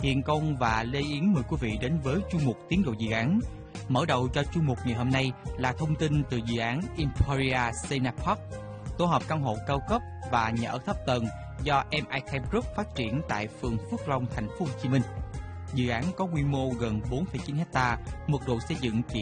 Hiền Công và Lê Yến mời quý vị đến với chuyên mục Tiến độ dự án. Mở đầu cho chuyên mục ngày hôm nay là thông tin từ dự án Emporia Sena Park, tổ hợp căn hộ cao cấp và nhà ở thấp tầng do MIK Group phát triển tại phường Phước Long, thành phố Hồ Chí Minh. Dự án có quy mô gần 4,9 ha, mật độ xây dựng chỉ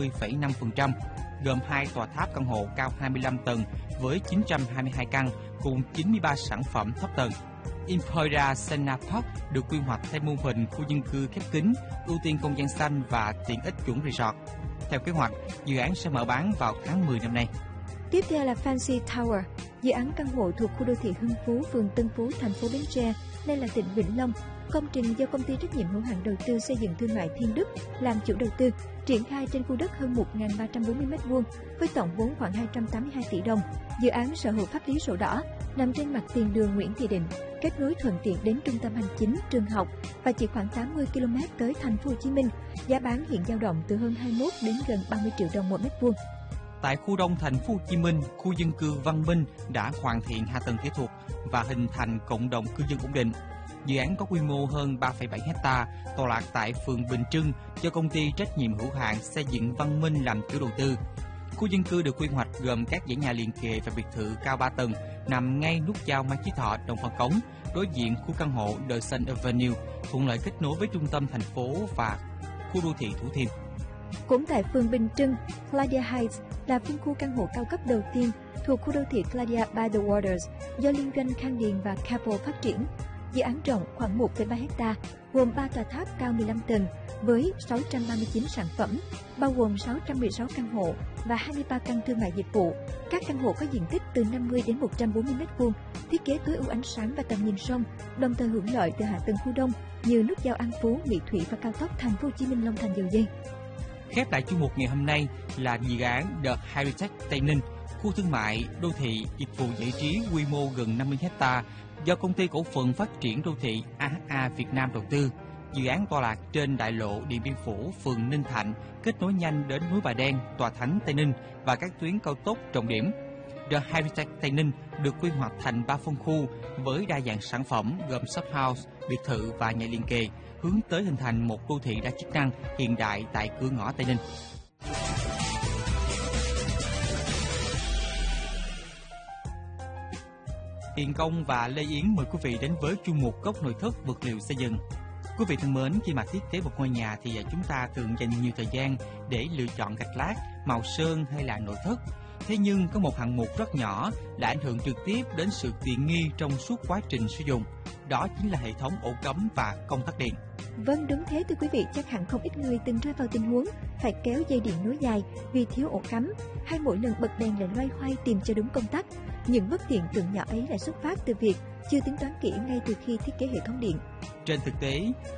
30,5%, gồm 2 tòa tháp căn hộ cao 25 tầng với 922 căn cùng 93 sản phẩm thấp tầng. Emporia Sena Park được quy hoạch theo mô hình khu dân cư khép kín, ưu tiên không gian xanh và tiện ích chuẩn resort. Theo kế hoạch, dự án sẽ mở bán vào tháng 10 năm nay. Tiếp theo là Fancy Tower, dự án căn hộ thuộc khu đô thị Hưng Phú, phường Tân Phú, thành phố Bến Tre, nay là tỉnh Vĩnh Long. Công trình do công ty trách nhiệm hữu hạn đầu tư xây dựng thương mại Thiên Đức làm chủ đầu tư, triển khai trên khu đất hơn 1.340 m2 với tổng vốn khoảng 282 tỷ đồng. Dự án sở hữu pháp lý sổ đỏ, nằm trên mặt tiền đường Nguyễn Thị Định, kết nối thuận tiện đến trung tâm hành chính, trường học và chỉ khoảng 80 km tới thành phố Hồ Chí Minh. Giá bán hiện dao động từ hơn 21 đến gần 30 triệu đồng một mét vuông. Tại khu đông thành phố Hồ Chí Minh, khu dân cư Văn Minh đã hoàn thiện hạ tầng kỹ thuật và hình thành cộng đồng cư dân ổn định. Dự án có quy mô hơn 3,7 ha, tọa lạc tại phường Bình Trưng do công ty trách nhiệm hữu hạn xây dựng Văn Minh làm chủ đầu tư. Khu dân cư được quy hoạch gồm các dãy nhà liền kề và biệt thự cao 3 tầng nằm ngay nút giao Mai Chí Thọ, Đồng Văn Cống, đối diện khu căn hộ The Sun Avenue, thuận lợi kết nối với trung tâm thành phố và khu đô thị Thủ Thiêm. Cũng tại phường Bình Trưng, Claudia Heights là phân khu căn hộ cao cấp đầu tiên thuộc khu đô thị Claudia by the Waters do liên doanh Khang Điền và Capo phát triển. Dự án rộng khoảng 1,3 ha, gồm 3 tòa tháp cao 15 tầng với 639 sản phẩm, bao gồm 616 căn hộ và 23 căn thương mại dịch vụ. Các căn hộ có diện tích từ 50 đến 140 m2, thiết kế tối ưu ánh sáng và tầm nhìn sông, đồng thời hưởng lợi từ hạ tầng khu đông như nút giao An Phú, Mỹ Thủy và cao tốc thành phố Hồ Chí Minh Long Thành Dầu Giây. Khép lại chuyên mục ngày hôm nay là dự án The Heritage Tây Ninh, khu thương mại, đô thị, dịch vụ giải trí quy mô gần 50 ha do công ty cổ phần phát triển đô thị AHA Việt Nam đầu tư. Dự án tọa lạc trên đại lộ Điện Biên Phủ, phường Ninh Thạnh, kết nối nhanh đến núi Bà Đen, Tòa Thánh Tây Ninh và các tuyến cao tốc trọng điểm. The Heritage Tây Ninh được quy hoạch thành 3 phân khu với đa dạng sản phẩm gồm shop house, biệt thự và nhà liền kề, hướng tới hình thành một đô thị đa chức năng hiện đại tại cửa ngõ Tây Ninh. Hiền Công và Lê Yến mời quý vị đến với chuyên mục Góc nội thất vật liệu xây dựng. Quý vị thân mến, khi mà thiết kế một ngôi nhà thì chúng ta thường dành nhiều thời gian để lựa chọn gạch lát, màu sơn hay là nội thất. Thế nhưng có một hạng mục rất nhỏ đã ảnh hưởng trực tiếp đến sự tiện nghi trong suốt quá trình sử dụng. Đó chính là hệ thống ổ cắm và công tắc điện. Vâng, đúng thế thưa quý vị, chắc hẳn không ít người từng rơi vào tình huống phải kéo dây điện nối dài vì thiếu ổ cắm, hay mỗi lần bật đèn lại loay hoay tìm cho đúng công tắc. Những bất tiện tưởng nhỏ ấy lại xuất phát từ việc chưa tính toán kỹ ngay từ khi thiết kế hệ thống điện. Trên thực tế,